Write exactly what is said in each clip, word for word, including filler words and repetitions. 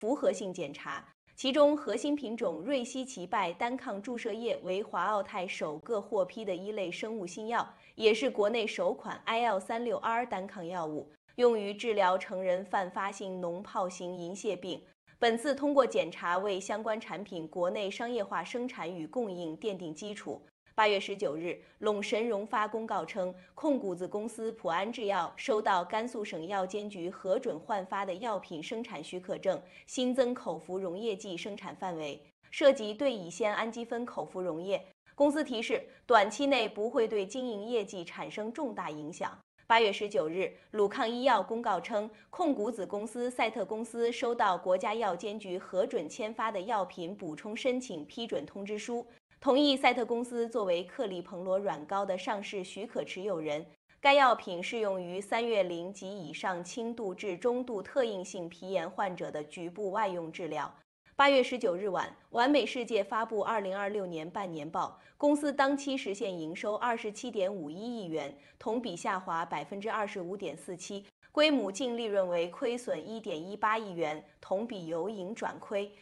复合性检查。其中，核心品种瑞西奇拜单抗注射液为华奥泰首个获批的一类生物新药，也是国内首款 I L 三六 R 单抗药物，用于治疗成人泛发性脓疱型银屑病。本次通过检查为相关产品国内商业化生产与供应奠定基础。八月十九日，陇神荣发公告称，控股子公司普安制药收到甘肃省药监局核准换发的药品生产许可证，新增口服溶液剂生产范围，涉及对乙酰氨基酚口服溶液。公司提示，短期内不会对经营业绩产生重大影响。八月十九日，鲁抗医药公告称，控股子公司赛特公司收到国家药监局核准签发的药品补充申请批准通知书。同意赛特公司作为克利彭罗软膏的上市许可持有人，该药品适用于三月龄及以上轻度至中度特应性皮炎患者的局部外用治疗。八月十九日晚，完美世界发布二零二六年半年报，公司当期实现营收二十七点五一亿元，同比下滑百分之二十五点四七，归母净利润为亏损一点一八亿元，同比由盈转亏。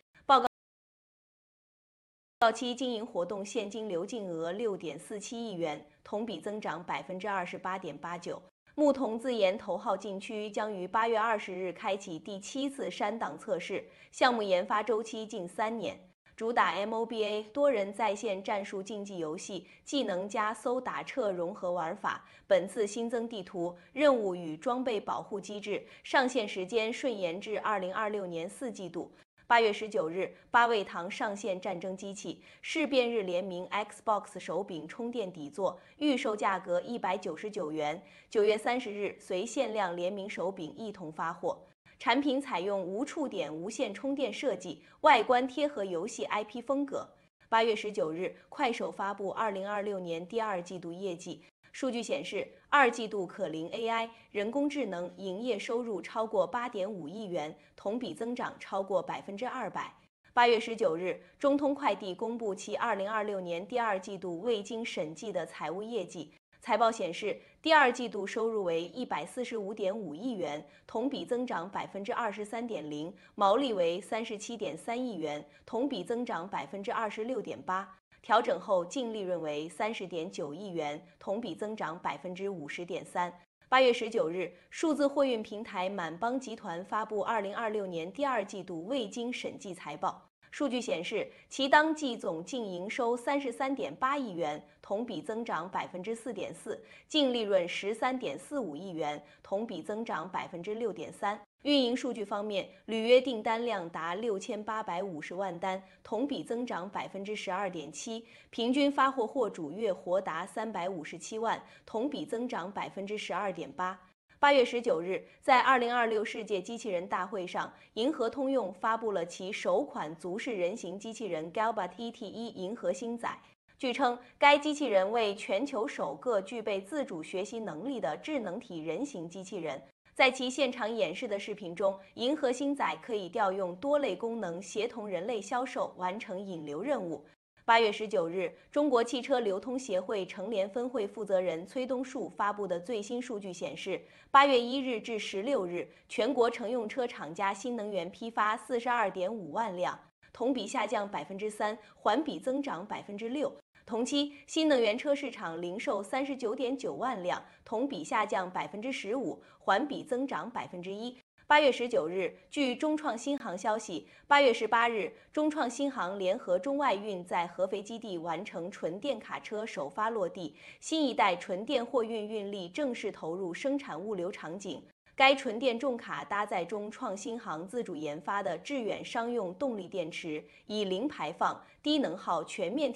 到期经营活动现金流净额六点四七亿元，同比增长百分之二十八点八九。牧童自研头号禁区将于八月二十日开启第七次删档测试，项目研发周期近三年。主打 M O B A 多人在线战术竞技游戏，技能加搜打撤融合玩法。本次新增地图、任务与装备保护机制，上线时间顺延至二零二六年四季度。八月十九日，八味堂上线战争机器事变日联名 Xbox 手柄充电底座，预售价格一百九十九元。九月三十日，随限量联名手柄一同发货。产品采用无触点无线充电设计，外观贴合游戏 I P 风格。八月十九日，快手发布二零二六年第二季度业绩。数据显示，二季度可灵 A I 人工智能营业收入超过八点五亿元，同比增长超过百分之二百。八月十九日，中通快递公布其二零二六年第二季度未经审计的财务业绩。财报显示，第二季度收入为一百四十五点五亿元，同比增长百分之二十三点零，毛利为三十七点三亿元，同比增长百分之二十六点八。调整后净利润为三十点九亿元，同比增长百分之五十点三。八月十九日，数字货运平台满帮集团发布二零二六年第二季度未经审计财报。数据显示，其当季总净营收三十三点八亿元，同比增长百分之四点四，净利润十三点四五亿元，同比增长百分之六点三。运营数据方面，履约订单量达六千八百五十万单，同比增长百分之十二点七，平均发货货主月活达三百五十七万，同比增长百分之十二点八。八月十九日，在二零二六世界机器人大会上，银河通用发布了其首款足式人形机器人 Galbot E T 一银河星仔。据称，该机器人为全球首个具备自主学习能力的智能体人形机器人。在其现场演示的视频中，银河星仔可以调用多类功能，协同人类销售完成引流任务。八月十九日，中国汽车流通协会成联分会负责人崔东树发布的最新数据显示，八月一日至十六日，全国乘用车厂家新能源批发四十二点五万辆，同比下降百分之三，环比增长百分之六。同期，新能源车市场零售三十九点九万辆，同比下降百分之十五，环比增长百分之一。八月十九日，据中创新航消息，八月十八日，中创新航联合中外运在合肥基地完成纯电卡车首发落地，新一代纯电货运运力正式投入生产物流场景。该纯电重卡搭载中创新航自主研发的致远商用动力电池，以零排放、低能耗全面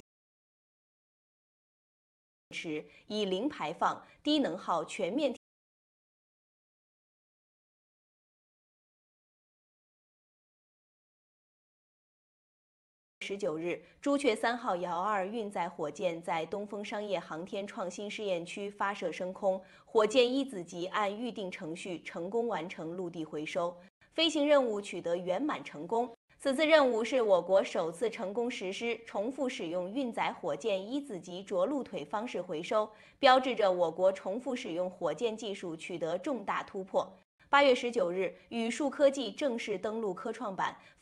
池以零排放、低能耗全面。十九日，朱雀三号遥二运载火箭在东风商业航天创新试验区发射升空，火箭一子级按预定程序成功完成陆地回收，飞行任务取得圆满成功。此次任务是我国首次成功实施重复使用运载火箭一子级着陆腿方式回收，标志着我国重复使用火箭技术取得重大突破。 八月十九日，宇树科技正式登陆科创板。